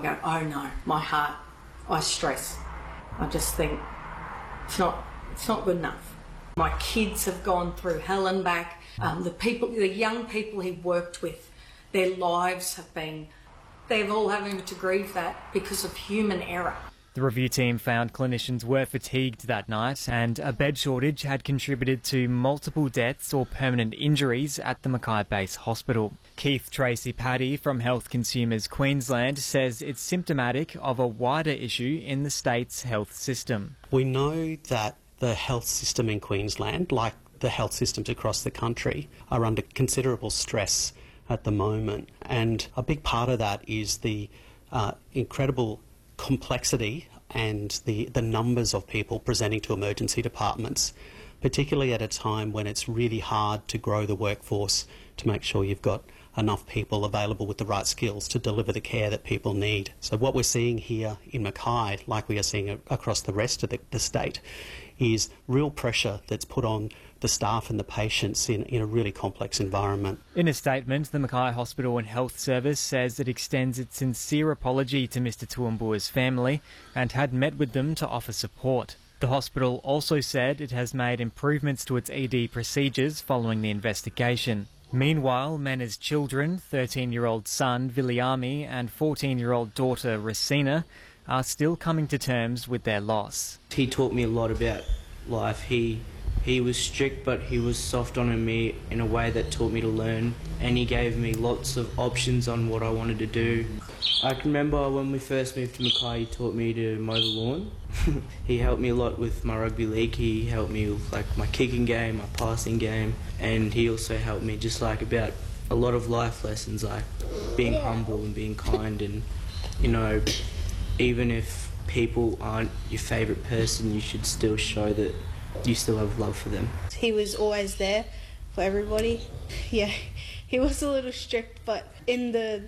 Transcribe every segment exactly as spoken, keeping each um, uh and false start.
go, oh no, my heart, I stress. I just think it's not, it's not good enough. My kids have gone through hell and back. Um, the people, the young people he worked with, their lives have been, they're all having to grieve that because of human error. The review team found clinicians were fatigued that night and a bed shortage had contributed to multiple deaths or permanent injuries at the Mackay Base Hospital. Keith Tracy Paddy from Health Consumers Queensland says it's symptomatic of a wider issue in the state's health system. We know that the health system in Queensland, like the health systems across the country, are under considerable stress at the moment, and a big part of that is the uh, incredible complexity and the, the numbers of people presenting to emergency departments, particularly at a time when it's really hard to grow the workforce to make sure you've got enough people available with the right skills to deliver the care that people need. So what we're seeing here in Mackay, like we are seeing across the rest of the, the state, is real pressure that's put on the staff and the patients in, in a really complex environment. In a statement, the Mackay Hospital and Health Service says it extends its sincere apology to Mister Toowoomba's family and had met with them to offer support. The hospital also said it has made improvements to its E D procedures following the investigation. Meanwhile, Mena's children, thirteen-year-old son Viliami and fourteen-year-old daughter Racina, are still coming to terms with their loss. He taught me a lot about life. He he was strict, but he was soft on me in a way that taught me to learn, and he gave me lots of options on what I wanted to do. I can remember when we first moved to Mackay, he taught me to mow the lawn. He helped me a lot with my rugby league. He helped me with like my kicking game, my passing game, and he also helped me just like about a lot of life lessons, like being humble and being kind, and you know, even if people aren't your favourite person, you should still show that you still have love for them. He was always there for everybody. Yeah, he was a little strict, but in the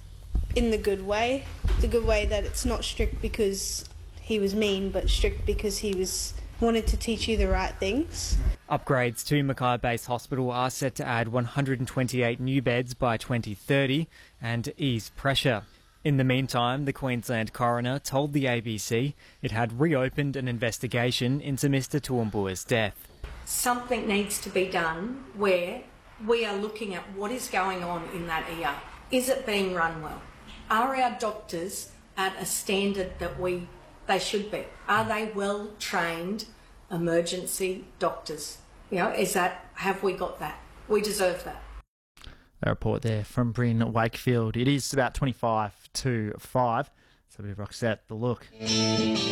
in the good way. The good way that it's not strict because he was mean, but strict because he was wanted to teach you the right things. Upgrades to Mackay Base Hospital are set to add one hundred twenty-eight new beds by twenty thirty and ease pressure. In the meantime, the Queensland coroner told the A B C it had reopened an investigation into Mister Toowoomba's death. Something needs to be done where we are looking at what is going on in that E R. Is it being run well? Are our doctors at a standard that we they should be? Are they well trained emergency doctors? You know, is that have we got that? We deserve that. A report there from Bryn Wakefield. It is about twenty-five to five, so we rock set the look.